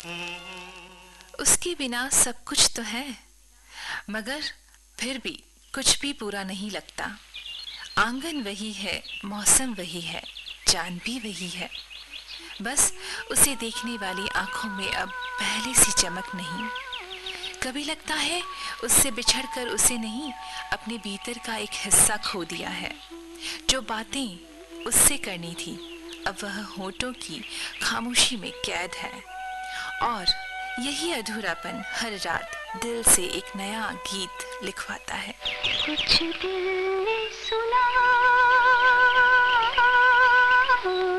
उसके बिना सब कुछ तो है, मगर फिर भी कुछ भी पूरा नहीं लगता। आंगन वही है, मौसम वही है, चांद भी वही है, बस उसे देखने वाली आंखों में अब पहले सी चमक नहीं। कभी लगता है उससे बिछड़कर उसे नहीं, अपने भीतर का एक हिस्सा खो दिया है। जो बातें उससे करनी थी, अब वह होठों की खामोशी में कैद है। और यही अधूरापन हर रात दिल से एक नया गीत लिखवाता है। कुछ दिल ने सुना